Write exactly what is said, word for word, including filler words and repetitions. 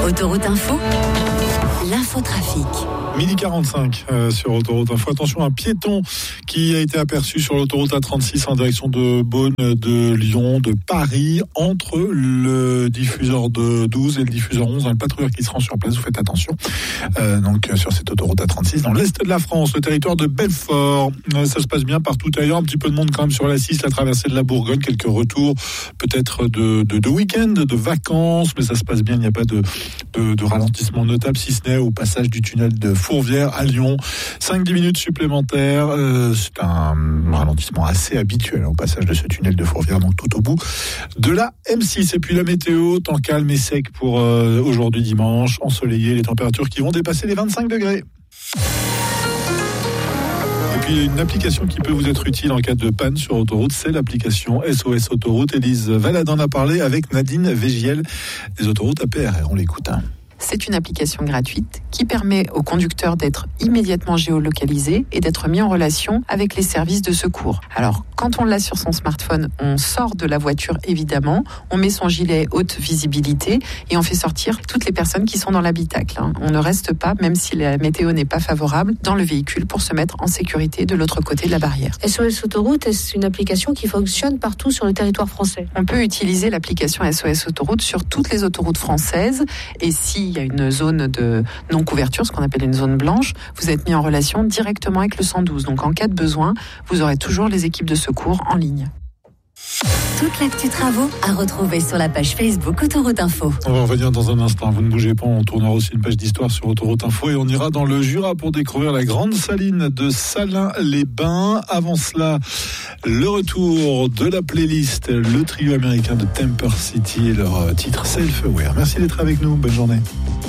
Autoroute Info, l'infotrafic. midi quarante-cinq euh, sur Autoroute Info. Attention, un piéton qui a été aperçu sur l'autoroute A trente-six en direction de Beaune, de Lyon, de Paris, entre le diffuseur de douze et le diffuseur onze. Un patrouilleur qui se rend sur place, vous faites attention. Euh, donc sur cette autoroute A trente-six, dans l'est de la France, le territoire de Belfort. Euh, ça se passe bien partout ailleurs. Un petit peu de monde quand même sur la six, la traversée de la Bourgogne, quelques retours peut-être de, de, de week-end, de vacances, mais ça se passe bien. Il n'y a pas de, de, de ralentissement notable, si ce n'est au passage du tunnel de Fourvière à Lyon. cinq à dix minutes supplémentaires. Euh, c'est un ralentissement assez habituel au passage de ce tunnel de Fourvière, donc tout au bout de la M six. Et puis la météo, temps calme et sec pour euh, aujourd'hui dimanche, ensoleillé, les températures qui vont dépasser les vingt-cinq degrés. Et puis une application qui peut vous être utile en cas de panne sur autoroute, c'est l'application S O S Autoroute. Élise Valadin en a parlé avec Nadine Végiel des autoroutes A P R R. On l'écoute. Hein. C'est une application gratuite qui permet aux conducteurs d'être immédiatement géolocalisés et d'être mis en relation avec les services de secours. Alors, quand on l'a sur son smartphone, on sort de la voiture évidemment, on met son gilet haute visibilité et on fait sortir toutes les personnes qui sont dans l'habitacle. On ne reste pas, même si la météo n'est pas favorable, dans le véhicule pour se mettre en sécurité de l'autre côté de la barrière. S O S Autoroute, est une application qui fonctionne partout sur le territoire français? On peut utiliser l'application S O S Autoroute sur toutes les autoroutes françaises et si il y a une zone de non-couverture, ce qu'on appelle une zone blanche, vous êtes mis en relation directement avec le cent douze. Donc en cas de besoin, vous aurez toujours les équipes de secours en ligne. Toute l'actu travaux à retrouver sur la page Facebook Autoroute Info. On va revenir dans un instant, vous ne bougez pas, on tournera aussi une page d'histoire sur Autoroute Info et on ira dans le Jura pour découvrir la grande saline de Salins-les-Bains. Avant cela, le retour de la playlist, le trio américain de Temper City et leur titre Self Aware. Merci d'être avec nous, bonne journée.